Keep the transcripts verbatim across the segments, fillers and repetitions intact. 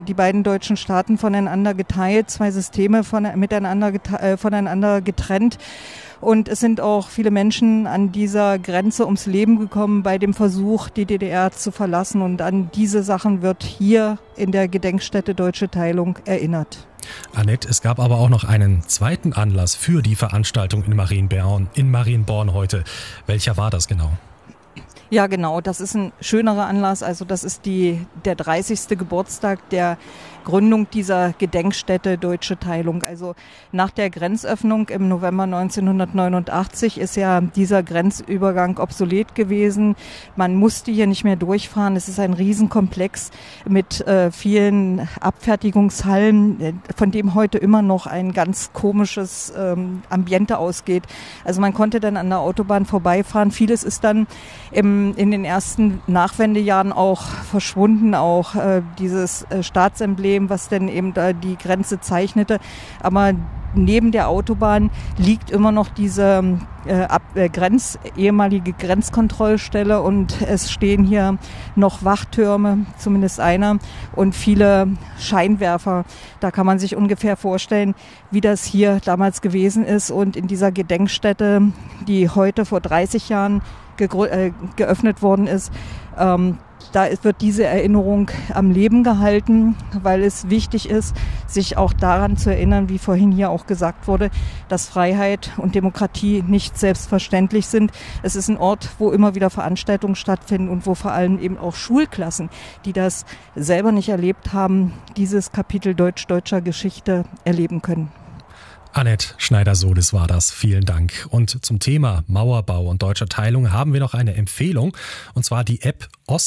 Die beiden deutschen Staaten voneinander geteilt, zwei Systeme von, miteinander gete- äh, voneinander getrennt. Und es sind auch viele Menschen an dieser Grenze ums Leben gekommen bei dem Versuch, die D D R zu verlassen. Und an diese Sachen wird hier in der Gedenkstätte Deutsche Teilung erinnert. Annette, es gab aber auch noch einen zweiten Anlass für die Veranstaltung in Marienborn, in Marienborn heute. Welcher war das genau? Ja, genau. Das ist ein schönerer Anlass. Also das ist die, der dreißigste Geburtstag der Gründung dieser Gedenkstätte Deutsche Teilung. Also nach der Grenzöffnung im November neunzehnhundertneunundachtzig ist ja dieser Grenzübergang obsolet gewesen. Man musste hier nicht mehr durchfahren. Es ist ein Riesenkomplex mit äh, vielen Abfertigungshallen, von dem heute immer noch ein ganz komisches ähm, Ambiente ausgeht. Also man konnte dann an der Autobahn vorbeifahren. Vieles ist dann im, in den ersten Nachwendejahren auch verschwunden, auch äh, dieses äh, Staatsemblem, was denn eben da die Grenze zeichnete. Aber neben der Autobahn liegt immer noch diese äh, Ab äh, Grenz, ehemalige Grenzkontrollstelle und es stehen hier noch Wachtürme, zumindest einer, und viele Scheinwerfer. Da kann man sich ungefähr vorstellen, wie das hier damals gewesen ist. Und in dieser Gedenkstätte, die heute vor dreißig Jahren gegr- äh, geöffnet worden ist, ähm, da wird diese Erinnerung am Leben gehalten, weil es wichtig ist, sich auch daran zu erinnern, wie vorhin hier auch gesagt wurde, dass Freiheit und Demokratie nicht selbstverständlich sind. Es ist ein Ort, wo immer wieder Veranstaltungen stattfinden und wo vor allem eben auch Schulklassen, die das selber nicht erlebt haben, dieses Kapitel deutsch-deutscher Geschichte erleben können. Annette Schneider-Solis war das. Vielen Dank. Und zum Thema Mauerbau und deutscher Teilung haben wir noch eine Empfehlung, und zwar die App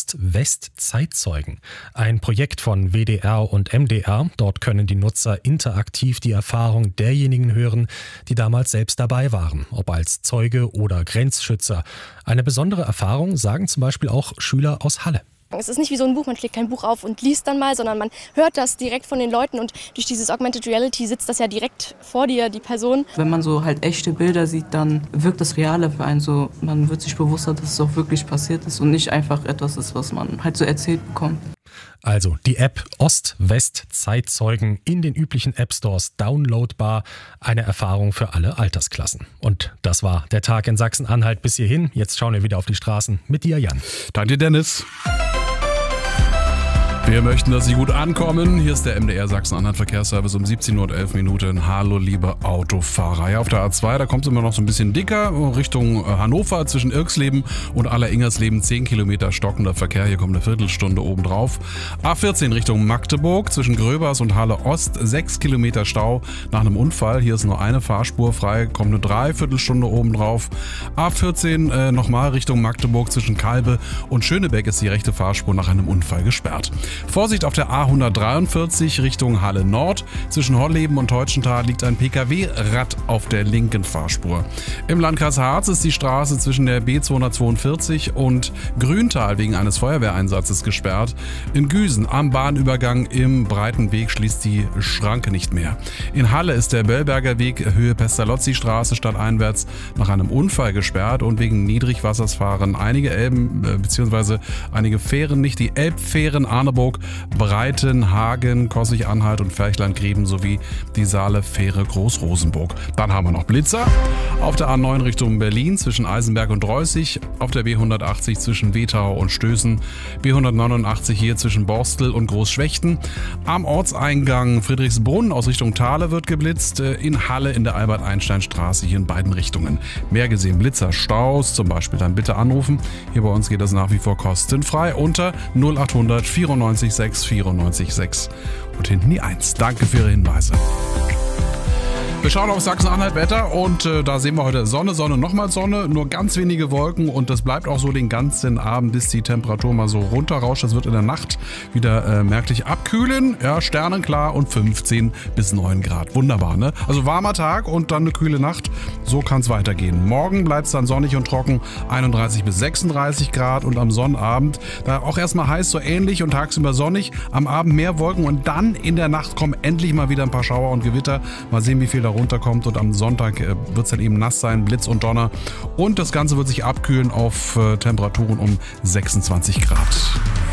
Ost-West-Zeitzeugen. Ein Projekt von W D R und M D R. Dort können die Nutzer interaktiv die Erfahrung derjenigen hören, die damals selbst dabei waren, ob als Zeuge oder Grenzschützer. Eine besondere Erfahrung sagen zum Beispiel auch Schüler aus Halle. Es ist nicht wie so ein Buch, man schlägt kein Buch auf und liest dann mal, sondern man hört das direkt von den Leuten und durch dieses Augmented Reality sitzt das ja direkt vor dir, die Person. Wenn man so halt echte Bilder sieht, dann wirkt das realer für einen so. Man wird sich bewusster, dass es auch wirklich passiert ist und nicht einfach etwas ist, was man halt so erzählt bekommt. Also die App Ost-West-Zeitzeugen in den üblichen App-Stores downloadbar. Eine Erfahrung für alle Altersklassen. Und das war der Tag in Sachsen-Anhalt bis hierhin. Jetzt schauen wir wieder auf die Straßen mit dir, Jan. Danke, Dennis. Wir möchten, dass Sie gut ankommen. Hier ist der M D R Sachsen-Anhalt Verkehrsservice um siebzehn Uhr und elf Minuten. Hallo, liebe Autofahrer. Ja, auf der A zwei, da kommt es immer noch so ein bisschen dicker Richtung Hannover zwischen Irksleben und Aller-Ingersleben. zehn Kilometer stockender Verkehr. Hier kommt eine Viertelstunde obendrauf. A vierzehn Richtung Magdeburg zwischen Gröbers und Halle Ost. sechs Kilometer Stau nach einem Unfall. Hier ist nur eine Fahrspur frei. Kommt eine Dreiviertelstunde obendrauf. A vierzehn äh, nochmal Richtung Magdeburg zwischen Kalbe und Schönebeck ist die rechte Fahrspur nach einem Unfall gesperrt. Vorsicht auf der A hundertdreiundvierzig Richtung Halle Nord. Zwischen Holleben und Teutschenthal liegt ein Pkw-Rad auf der linken Fahrspur. Im Landkreis Harz ist die Straße zwischen der B zweihundertzweiundvierzig und Grüntal wegen eines Feuerwehreinsatzes gesperrt. In Güsen am Bahnübergang im Breiten Weg schließt die Schranke nicht mehr. In Halle ist der Böllberger Weg Höhe Pestalozzi-Straße stadteinwärts nach einem Unfall gesperrt und wegen Niedrigwassers fahren einige Elben äh, bzw. einige Fähren nicht. Die Elbfähren Arneburg, Breitenhagen, Kossig-Anhalt und Ferchland-Grieben sowie die Saale-Fähre Groß-Rosenburg. Dann haben wir noch Blitzer auf der A neun Richtung Berlin zwischen Eisenberg und Reußig, auf der B hundertachtzig zwischen Wetau und Stößen, B hundertneunundachtzig hier zwischen Borstel und Großschwechten. Am Ortseingang Friedrichsbrunn aus Richtung Thale wird geblitzt, in Halle in der Albert-Einstein-Straße hier in beiden Richtungen. Mehr gesehen Blitzer, Staus zum Beispiel, dann bitte anrufen. Hier bei uns geht das nach wie vor kostenfrei unter null achthundert vierundneunzig sechs vierundneunzig sechs und hinten die eins. Danke für Ihre Hinweise. Wir schauen auf Sachsen-Anhalt Wetter und äh, da sehen wir heute Sonne, Sonne, nochmal Sonne, nur ganz wenige Wolken und das bleibt auch so den ganzen Abend, bis die Temperatur mal so runterrauscht. Das wird in der Nacht wieder äh, merklich abkühlen, ja, sternenklar und fünfzehn bis neun Grad. Wunderbar, ne? Also warmer Tag und dann eine kühle Nacht, so kann es weitergehen. Morgen bleibt es dann sonnig und trocken, einunddreißig bis sechsunddreißig Grad und am Sonnabend da auch erstmal heiß, so ähnlich und tagsüber sonnig, am Abend mehr Wolken und dann in der Nacht kommen endlich mal wieder ein paar Schauer und Gewitter. Mal sehen, wie viel da runterkommt und am Sonntag äh, wird es dann eben nass sein, Blitz und Donner und das Ganze wird sich abkühlen auf äh, Temperaturen um sechsundzwanzig Grad.